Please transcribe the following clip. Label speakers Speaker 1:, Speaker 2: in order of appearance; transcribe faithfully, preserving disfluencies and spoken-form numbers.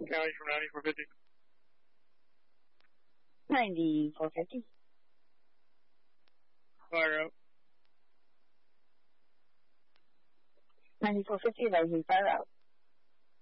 Speaker 1: County from ninety-four fifty.
Speaker 2: ninety-four fifty.
Speaker 1: Fire out.
Speaker 2: ninety-four fifty, that was fire out.